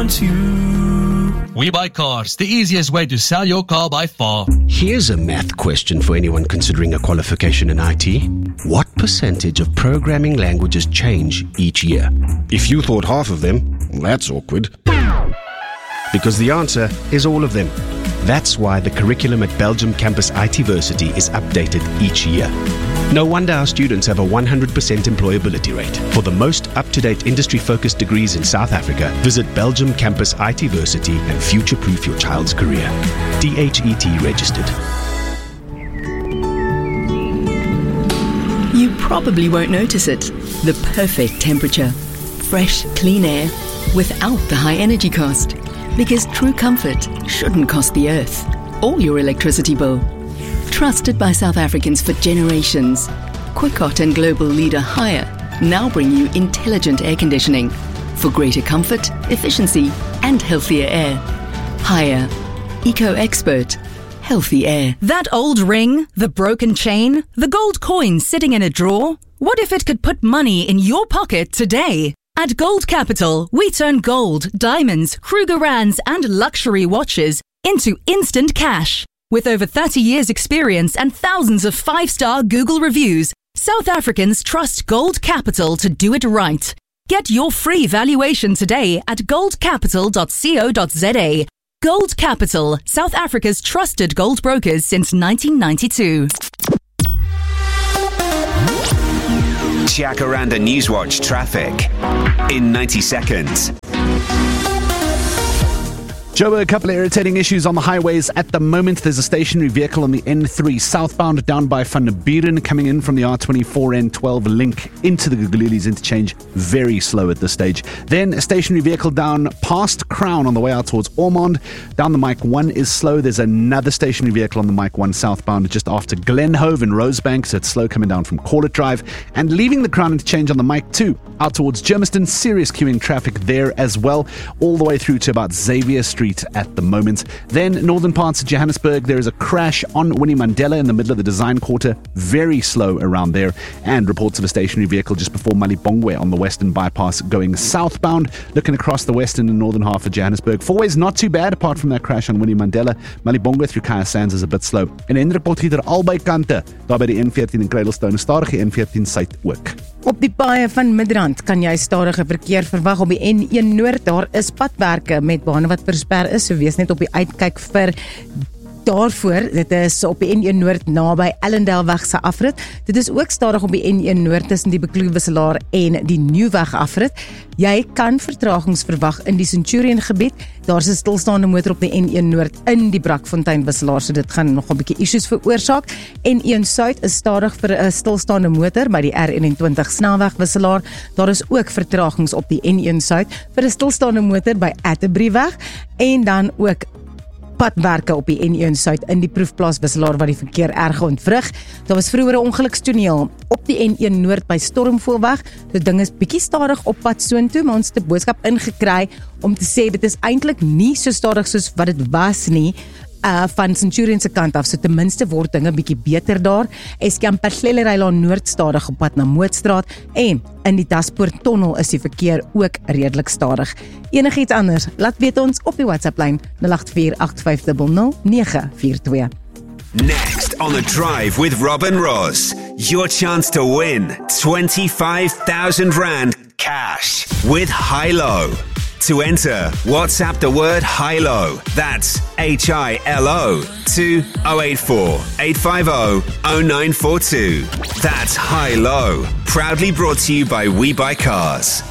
wants you. We Buy Cars, the easiest way to sell your car by far. Here's a math question for anyone considering a qualification in IT. What percentage of programming languages change each year? If you thought half of them, that's awkward. Because the answer is all of them. That's why the curriculum at Belgium Campus ITversity is updated each year. No wonder our students have a 100% employability rate. For the most up-to-date industry-focused degrees in South Africa, visit Belgium Campus ITversity and future-proof your child's career. DHET registered. You probably won't notice it. The perfect temperature. Fresh, clean air without the high energy cost. Because true comfort shouldn't cost the earth or your electricity bill. Trusted by South Africans for generations, Quicot and global leader Haier now bring you intelligent air conditioning for greater comfort, efficiency and healthier air. Haier, eco-expert, healthy air. That old ring, the broken chain, the gold coin sitting in a drawer? What if it could put money in your pocket today? At Gold Capital, we turn gold, diamonds, Krugerrands and luxury watches into instant cash. With over 30 years experience and thousands of 5-star Google reviews, South Africans trust Gold Capital to do it right. Get your free valuation today at goldcapital.co.za. Gold Capital, South Africa's trusted gold brokers since 1992. Jacaranda Newswatch traffic in 90 seconds. Joe, a couple of irritating issues on the highways at the moment. There's a stationary vehicle on the N3 southbound down by Van der Buren coming in from the R24 N12 link into the Gugulelis interchange. Very slow at this stage. Then a stationary vehicle down past Crown on the way out towards Ormond. Down the Mike 1 is slow. There's another stationary vehicle on the Mike 1 southbound just after Glenhove and Rosebank, so it's slow coming down from Corlett Drive. And leaving the Crown interchange on the Mike 2 out towards Germiston. Serious queuing traffic there as well, all the way through to about Xavier Street at the moment. Then northern parts of Johannesburg, there is a crash on Winnie Mandela in the middle of the Design Quarter. Very slow around there. And reports of a stationary vehicle just before Malibongwe on the Western Bypass going southbound. Looking across the western and northern half of Johannesburg. Fourways not too bad apart from that crash on Winnie Mandela. Malibongwe through Kaya Sands is a bit slow. En Hendrik Potgieter albei kante, daar by die N14 in Cradlestone, stadige N14 suid ook. Op die paaie van Midrand kan jy stadige verkeer verwag op die N1 Noord. Daar is padwerke met bane wat versper is, so wees net op die uitkyk vir daarvoor. Dit is op die N1 Noord naby Ellendale se afrit. Dit is ook stadig op die N1 Noord tussen die Bekloewisselaar en die Nieuwweg afrit. Jy kan vertragings verwag in die Centurion gebied. Daar's 'n stilstaande motor op die N1 Noord in die Brakfontein wisselaar, so dit gaan nog 'n bietjie issues veroorsaak. N1 Suid is stadig vir 'n stilstaande motor by die R21 snelweg wisselaar. Daar is ook vertragings op die N1 Suid vir 'n stilstaande motor by Atterbury-weg en dan ook padwerke op die N1 Suid in die proefplaas wisselaar wat die verkeer erg ontwrig. Daar was vroeër 'n ongelukstoneel op die N1 Noord by Stormvoelweg. Die ding is bietjie stadig op pad soontoe, maar ons het 'n boodskap ingekry om te sê dit is eintlik nie so stadig soos wat dit was nie. Van Centurion se kant af, so ten minste word dinge bietjie beter daar. Eskamperslelerylaan Noord stadig op pad na Mootstraat en in die Daspoort Tunnel is die verkeer ook redelik stadig. Enigiets anders, laat weet ons op die WhatsApp-lyn 0848500942. Next on The Drive with Robin Ross, your chance to win R25,000 cash with Hilo. To enter, WhatsApp the word HILO, that's HILO, to 084 850 0942. That's HILO, proudly brought to you by We Buy Cars.